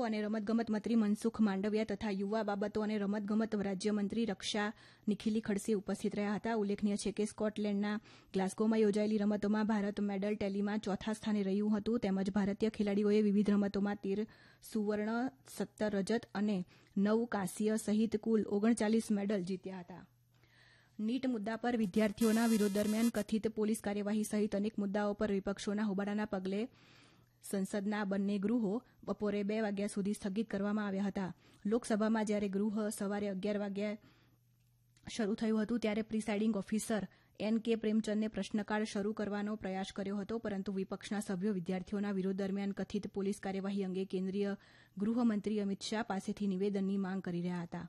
અને રમતગમત મંત્રી મનસુખ માંડવિયા તથા યુવા બાબતો અને રમતગમત રાજ્યમંત્રી રક્ષા નિખિલી ખડસે ઉપસ્થિત રહ્યા હતા. ઉલ્લેખનીય છે કે સ્કોટલેન્ડના ગ્લાસ્ગોમાં યોજાયેલી રમતોમાં ભારત મેડલ ટેલીમાં ચોથા સ્થાને રહ્યું હતું. તેમજ ભારતીય ખેલાડીઓએ વિવિધ રમતોમાં 13 સુવર્ણ, 17 રજત અને 9 કાંસ્ય સહિત કુલ 39 મેડલ જીત્યા હતા. નીટ મુદ્દા પર વિદ્યાર્થીઓના વિરોધ દરમિયાન કથિત પોલીસ કાર્યવાહી સહિત અનેક મુદ્દાઓ પર વિપક્ષોના હોબાળાના પગલે સંસદના બંને ગૃહો બપોરે 2 વાગ્યા સુધી સ્થગિત કરવામાં આવ્યા હતા. લોકસભામાં જ્યારે ગૃહ સવારે 11 વાગ્યે શરૂ થયું હતું ત્યારે પ્રિસાઇડિંગ ઓફિસર એન.કે. પ્રેમચંદે પ્રશ્નકાળ શરૂ કરવાનો પ્રયાસ કર્યો હતો, પરંતુ વિપક્ષના સભ્યો વિદ્યાર્થીઓના વિરોધ દરમિયાન કથિત પોલીસ કાર્યવાહી અંગે કેન્દ્રીય ગૃહમંત્રી અમિત શાહ પાસેથી નિવેદનની માંગ કરી રહ્યા હતા.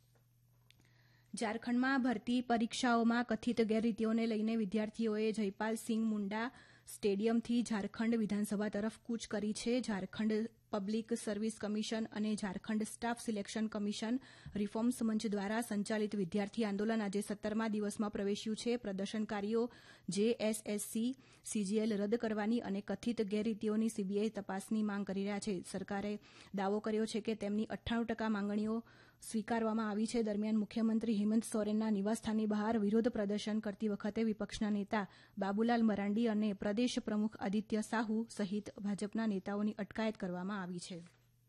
ઝારખંડમાં ભરતી પરીક્ષાઓમાં કથિત ગેરરીતિઓને લઈને વિદ્યાર્થીઓએ જયપાલસિંહ મુંડા સ્ટેડિયમથી ઝારખંડ વિધાનસભા તરફ કૂચ કરી છે. ઝારખંડ પબ્લિક સર્વિસ કમિશન અને Jharkhand staff selection commission reforms મંચ દ્વારા સંચાલિત વિદ્યાર્થી આંદોલન આજે 17મા દિવસમાં પ્રવેશ્યું છે. પ્રદર્શનકારીઓ જેએસએસસી સીજીએલ રદ કરવાની અને કથિત ગેરરીતિઓની સીબીઆઈ તપાસની માંગ કરી રહ્યા છે. સરકારે દાવો કર્યો છે કે તેમની 98% માંગણીઓ સ્વીકારવામાં આવી છે. દરમિયાન મુખ્યમંત્રી હેમંત સોરેનના નિવાસસ્થાનની બહાર વિરોધ પ્રદર્શન કરતી વખતે વિપક્ષના નેતા બાબુલાલ મરાંડી અને પ્રદેશ પ્રમુખ આદિત્ય સાહુ સહિત ભાજપના નેતાઓની અટકાયત કરવામાં આવી છે.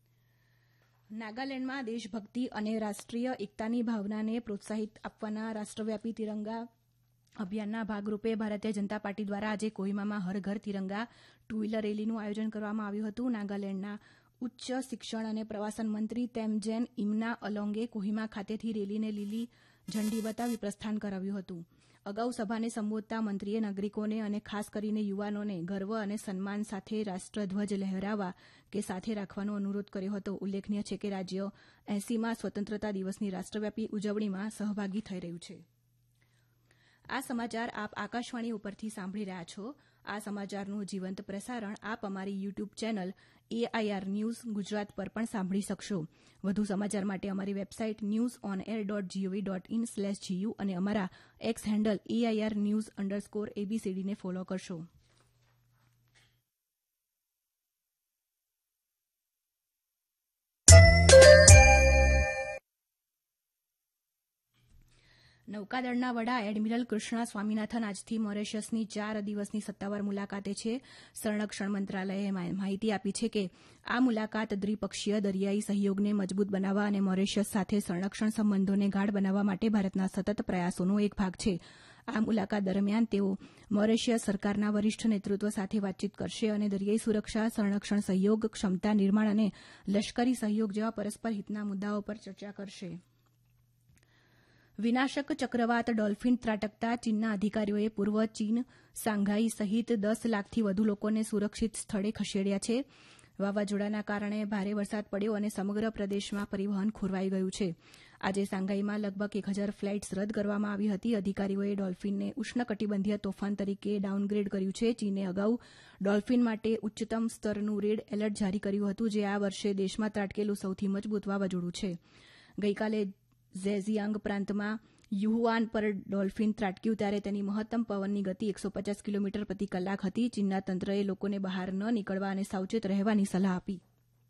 નાગાલેન્ડમાં દેશભક્તિ અને રાષ્ટ્રીય એકતાની ભાવનાને પ્રોત્સાહિત આપવાના રાષ્ટ્રવ્યાપી તિરંગા અભિયાનના ભાગરૂપે ભારતીય જનતા પાર્ટી દ્વારા આજે કોહિમામાં હર ઘર તિરંગા ટુ વ્હીલર રેલીનું આયોજન કરવામાં આવ્યું હતું. નાગાલેન્ડના ઉચ્ચ શિક્ષણ અને પ્રવાસન મંત્રી તેમજેન ઇમના અલોંગે કોહિમા ખાતેથી રેલીને લીલી ઝંડી બતાવી પ્રસ્થાન કરાવ્યું હતું. અગાઉ સભાને સંબોધતા મંત્રીએ નાગરિકોને અને ખાસ કરીને યુવાનોને ગર્વ અને સન્માન સાથે રાષ્ટ્રધ્વજ લહેરાવવા કે સાથે રાખવાનો અનુરોધ કર્યો હતો. ઉલ્લેખનીય છે કે રાજ્ય 80મા સ્વતંત્રતા દિવસની રાષ્ટ્રવ્યાપી ઉજવણીમાં સહભાગી થઈ રહ્યું છે. આ સમાચાર આપ આકાશવાણી ઉપરથી સાંભળી રહ્યા છો. આ સમાચારનું જીવંત પ્રસારણ આપ અમારી YouTube channel AIR news Gujarat પર પણ સાંભળી શકશો. વધુ સમાચાર માટે અમારી વેબસાઇટ newsonair.gov.in/gu અને અમારા એક્સ હેન્ડલ AIR news_ABCD ને ફોલો કરશો. નૌકાદળના વડા એડમિરલ કૃષ્ણા સ્વામિનાથન આજથી મોરેશિયસની 4 દિવસની સત્તાવાર મુલાકાતે છે. સંરક્ષણ મંત્રાલયે માહિતી આપી છે કે આ મુલાકાત દ્વિપક્ષીય દરિયાઈ સહયોગને મજબૂત બનાવવા અને મોરેશિયસ સાથે સંરક્ષણ સંબંધોને ગાઢ બનાવવા માટે ભારતના સતત પ્રયાસોનો એક ભાગ છે. આ મુલાકાત દરમિયાન તેઓ મોરેશિયસ સરકારના વરિષ્ઠ નેતૃત્વ સાથે વાતચીત કરશે અને દરિયાઈ સુરક્ષા, સંરક્ષણ સહયોગ, ક્ષમતા નિર્માણ અને લશ્કરી સહયોગ જેવા પરસ્પર હિતના મુદ્દાઓ પર ચર્ચા કરશે. વિનાશક ચક્રવાત ડોલ્ફિન ત્રાટકતા ચીનના અધિકારીઓએ પૂર્વ ચીન, સાંઘાઈ સહિત 10 લાખથી વધુ લોકોને સુરક્ષિત સ્થળે ખસેડ્યા છે. વાવાઝોડાના કારણે ભારે વરસાદ પડ્યો અને સમગ્ર પ્રદેશમાં પરિવહન ખોરવાઈ ગયું છે. આજે સાંઘાઈમાં લગભગ 1000 ફ્લાઇટ્સ રદ કરવામાં આવી હતી. અધિકારીઓએ ડોલ્ફિનને ઉષ્ણકટિબંધીય તોફાન તરીકે ડાઉનગ્રેડ કર્યું છે. ચીને અગાઉ ડોલ્ફિન માટે ઉચ્ચતમ સ્તરનું રેડ એલર્ટ જારી કર્યું હતું, જે આ વર્ષે દેશમાં ત્રાટકેલું સૌથી મજબૂત વાવાઝોડું છે. ગઈકાલે ઝેજિયાંગ પ્રાંતમાં યુહુઆન પર ડોલ્ફિન ત્રાટક્યું ત્યારે તેની મહત્તમ પવનની ગતિ 150 કિલોમીટર પ્રતિ કલાક હતી. ચીનના તંત્રએ લોકોને બહાર ન નીકળવા અને સાવચેત રહેવાની સલાહ આપી.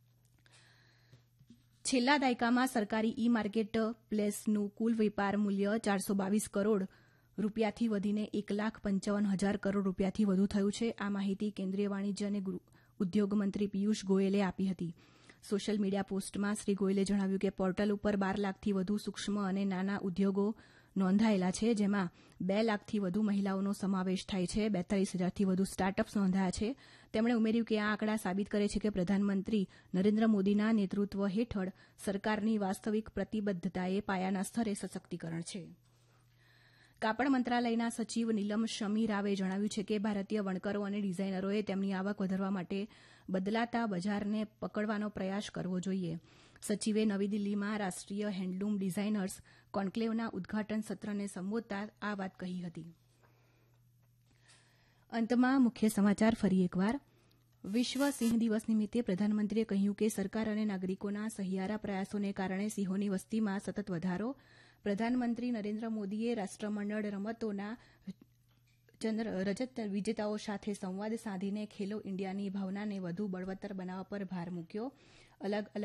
છેલ્લા દાયકામાં સરકારી ઈ માર્કેટ પ્લેસનું કુલ વેપાર મૂલ્ય 422 કરોડ રૂપિયાથી વધીને 1,55,000 કરોડ રૂપિયાથી વધુ થયું છે. આ માહિતી કેન્દ્રીય વાણિજ્ય અને ઉદ્યોગ મંત્રી પિયુષ ગોયલે આપી હતી. સોશિયલ મીડિયા પોસ્ટમાં શ્રી ગોયલે જણાવ્યું કે પોર્ટલ ઉપર 12 લાખથી વધુ સૂક્ષ્મ અને નાના ઉદ્યોગો નોંધાયેલા છે, જેમાં 2 લાખથી વધુ મહિલાઓનો સમાવેશ થાય છે. 42,000થી વધુ સ્ટાર્ટઅપ્સ નોંધાયા છે. તેમણે ઉમેર્યું કે આ આંકડા સાબિત કરે છે કે પ્રધાનમંત્રી નરેન્દ્ર મોદીના નેતૃત્વ હેઠળ સરકારની વાસ્તવિક પ્રતિબદ્ધતાએ પાયાના સ્તરે સશક્તિકરણ છે. કાપડ મંત્રાલયના સચિવ નીલમ શમી રાવે જણાવ્યું છે કે ભારતીય વણકરો અને ડિઝાઇનરોએ તેમની આવક વધારવા માટે બદલાતા બજારને પકડવાનો પ્રયાસ કરવો જોઈએ. સચિવે નવી દિલ્હીમાં રાષ્ટ્રીય હેન્ડલૂમ ડિઝાઇનર્સ કોન્ક્લેવના ઉદઘાટન સત્રને સંબોધતા આ વાત કહી હતી. અંતમાં મુખ્ય સમાચાર ફરી એકવાર. વિશ્વ સિંહ દિવસ નિમિત્તે પ્રધાનમંત્રીએ કહ્યું કે સરકાર અને નાગરિકોના સહિયારા પ્રયાસોને કારણે સિંહોની વસ્તીમાં સતત વધારો. પ્રધાનમંત્રી નરેન્દ્ર મોદીએ રાષ્ટ્રમંડળ રમતોના રજત વિજેતાઓ સાથે સંવાદ સાધીને ખેલો ઇન્ડિયાની ભાવનાને વધુ બળવત્તર બનાવવા પર ભાર મૂક્યો. અલગ અલગ